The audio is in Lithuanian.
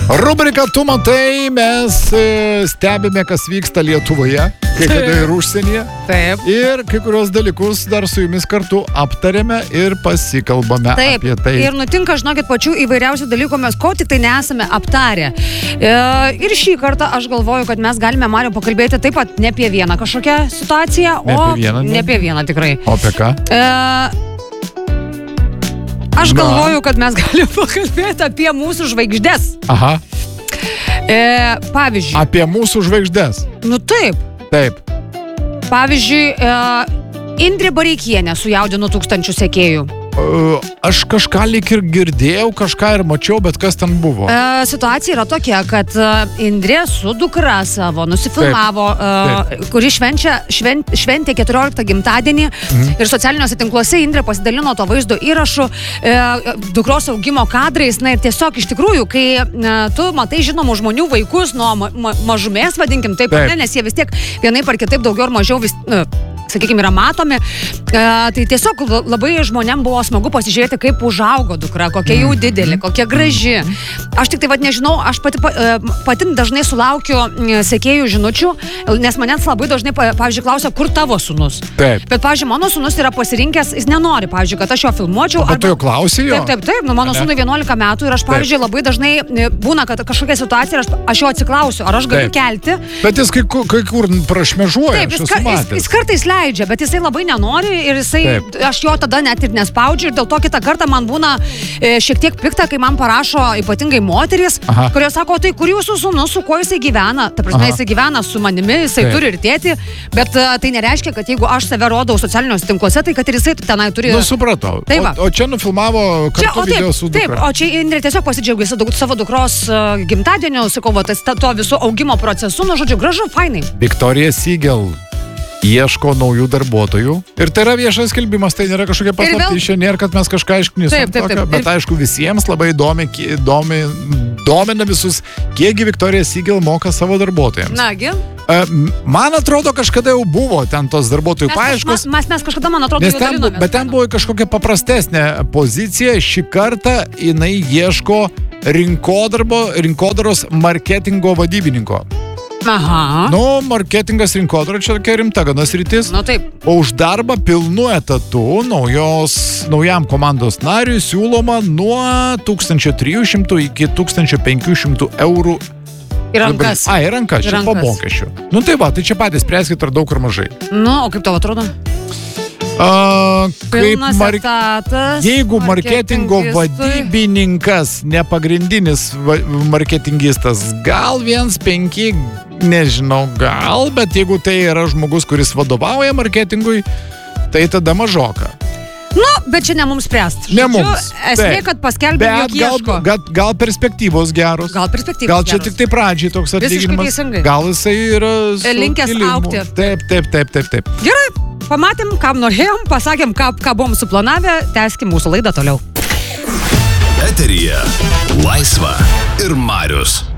Rubrika Tu matai, mes stebime, kas vyksta Lietuvoje, kai kada ir užsienyje. Taip. Ir kai kurios dalykus dar su jumis kartu aptarėme ir pasikalbame apie tai. Ir nutinka, žinokit, pačių įvairiausių dalykų, mes ko tik tai nesame aptarę. Ir šį kartą aš galvoju, kad mes galime, Mariau, pakalbėti taip pat ne apie vieną kažkokią situaciją, ne apie vieną tikrai. O apie ką? Aš galvoju, kad mes galime pakalbėti apie mūsų žvaigždes. Aha. Pavyzdžiui. Apie mūsų žvaigždes. Nu taip. Taip. Pavyzdžiui, Indrė Bareikienė sujaudino 1000 sekėjų. Aš kažką lyg ir girdėjau, kažką ir mačiau, bet kas ten buvo? Situacija yra tokia, kad Indrė su dukra savo nusifilmavo, kuri šventė 14 gimtadienį ir socialiniuose tinkluose Indrė pasidalino to vaizdo įrašu dukros augimo kadrais. Na ir tiesiog iš tikrųjų, kai tu matai žinomų žmonių vaikus nuo mažumės, vadinkim taip, nes jie vis tiek vienaip ar kitaip daugiau ar mažiau sakykime, yra matomi. Tai tiesiog labai žmonėm buvo smagu pasižiūrėti, kaip užaugo dukra, kokia jau didelė, kokia graži. Aš tik tai nežinau, aš pati dažnai sulaukiu sekėjų žinučių, nes manęs labai dažnai, pavyzdžiui, klausia, kur tavo sūnus. Taip. Bet, pavyzdžiui, mano sūnus yra pasirinkęs, jis nenori, pavyzdžiui, kad aš jo filmuočiau. O tu jau klausi jo? Taip, mano sūnui 11 metų ir aš, pavyzdžiui, labai dažnai būna, kad kažkokia situacija ir aš jo atsiklausiu, ar aš galiu kelti. Bet jis kai kur prašmežuoja. Taip, jis kartais leidžia, bet jisai labai nenori ir aš jo tada net ir nespaudžiu ir dėl to kitą kartą man būna šiek tiek pikta, kai man parašo ypatingai moterys, kurios sako, tai kur jūsų sūnus, su kuo jisai gyvena? Ta prasme, jisai gyvena su manimi, jisai turi ir tėtį, bet tai nereiškia, kad jeigu aš save rodau socialiniuose tinkluose, tai kad ir jisai tenai turi... Nu, supratau. O čia nufilmavo kartu video su dukra. Taip, o čia Indrė tiesiog pasidžiaugėsi savo dukros gimtadieniu, sakau, to visų augimo procesu, nu, žodžiu, gražu, fainai. Victoria Siegel ieško naujų darbuotojų. Ir tai yra viešas skelbimas, tai nėra kažkokia paslaptis, nėra, kad mes kažką išknisom tokio, bet aišku, visiems labai domina visus, kiekgi Victoria Siegel moka savo darbuotojams. Nagi. Man atrodo, kažkada jau buvo ten tos darbuotojų paieškos. Mes kažkada, man atrodo, jau dalinomės. Bet ten buvo kažkokia paprastesnė pozicija. Šį kartą jinai ieško rinkodaros marketingo vadybininko. Aha. Nu, marketingas rinkodara čia tokia rimta gana sritis. Nu, taip. O už darbą pilnu etatu naujam komandos nariui siūloma nuo 1300 iki 1500 eurų. Į rankas. Į rankas, čia po mokesčių. Nu tai va, tai čia patys spręskit, ar daug ar mažai. Nu, o kaip tau atrodo? Pilnas etatas. Jeigu marketingo vadybininkas, ne pagrindinis marketingistas, gal 1,5, nežinau, gal, bet jeigu tai yra žmogus, kuris vadovauja marketingui, tai tada mažoka. Nu, bet čia ne mums spręst. Ne mums. Esmė, kad paskelbė, jog ieško. Gal perspektyvos geros. Gal čia tik tai pradžiai toks atlyginimas. Gal jisai yra linkęs augti. Taip. Gerai. Pamatėm, kam norėjom, pasakėm, ką buvom suplanavę, tęskim mūsų laidą toliau. Eteryje Laisva ir Marius.